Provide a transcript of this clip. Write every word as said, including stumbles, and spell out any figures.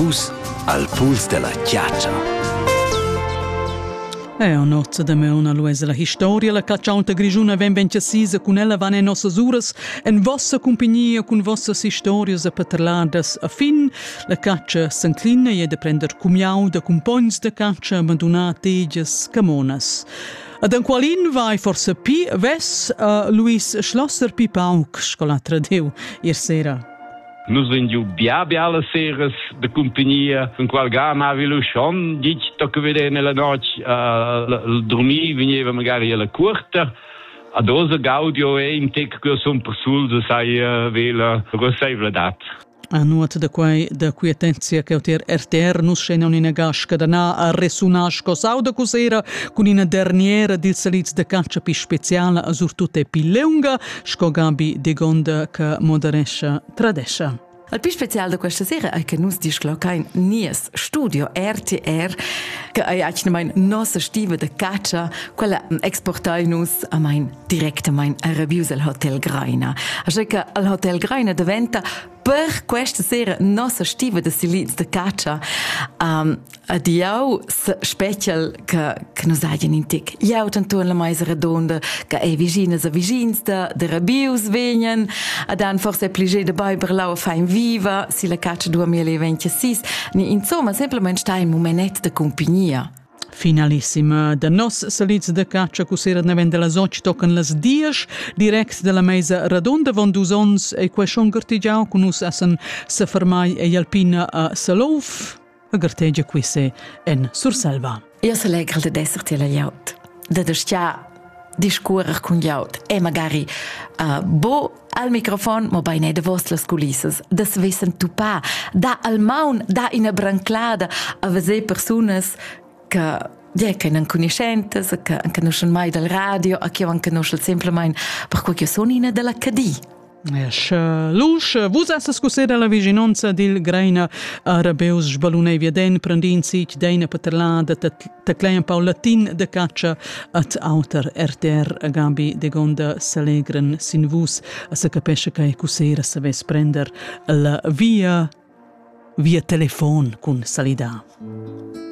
Vus al puls della chiaccia. E a nozza da meuna luesa la historia, la cacciaunta grigiuna ven venciasisa con ella van en nossas uras, en vossa compagnia con vossas historias a paterladas a fin, la caccia s'inclina e de prender cumiau da compagns de caccia abbandonat tegias camonas. Ad en qualin vai forse pi ves a Luis Schlosser pi pauc, scolatra Deu, ier sera. Nus vengiu bia bia alle seres de compagnia, in qual gama avilu schon, dic tocca vedere nella noce uh, dormir, veniva magari alla corta, ad osa gaudio e in tec che son per sul, sai, uh, vela rosevla dat. A nuot da quai da quietenzia che oter R T R nus scena un'ina gasca da na a resunasco sauda cosera con una derniera dil saliz de caccia pi speciala a surtute pi leunga sco gabi de gonda che moderescia tradescia. Il più speciale di questa sera è che noi discutiamo in Nies Studio R T R, che è anche nostra stiva di caccia, quella esportai noi a mein direct a mein reviews al Hotel Graina. Cioè che il Hotel Graina diventa per questa sera nostra stiva di siliz di caccia um, ad io special che, che noi abbiamo in tic. Io tanto la mais redonda che è vicina a vicins de reviews vengono, e dan forse è pligé de bai per lau fein viva, si la caccia duemilaventisei. Insomma, semplicemente sta in momentet de compagnia. Finalissima. Da nos saliz de caccia cusera ne vende la soci tocan las dies direct della mesa radonda von dus ons e quai schon gartigiau con us essen se fermai e alpina a Salov a gartegia qui se en Surselva. Io se legger de desserti la jaut. De destia discurer con jaut e magari uh, bo al microfon, ma bai ne de vostras culisses. Das wissen tu pa. Da al maun, da in a branclada a vese personas che ja, che non conoscentes, che non conoscono mai dal radio, e che non conoscono semplicemente per qualche sonina dell'Accadì. Esch, lusch, vus essas cusera la viginanza dil Graina a Rabeus sbalunei viaden prendin sich deina paterlada te klein paulatin de caccia at auter R T R a gabi de gonda s'alegren sin vus a se capesce che cusera se ves prender la via via telefon con salida.